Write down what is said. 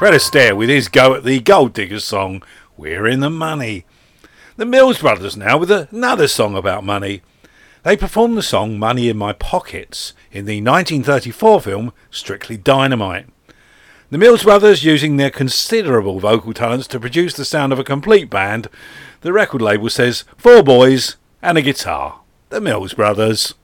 Fred Astaire with his go at the Gold Diggers song, We're in the Money. The Mills Brothers now with another song about money. They performed the song Money in My Pockets in the 1934 film Strictly Dynamite. The Mills Brothers using their considerable vocal talents to produce the sound of a complete band. The record label says 4 boys and a guitar. The Mills Brothers.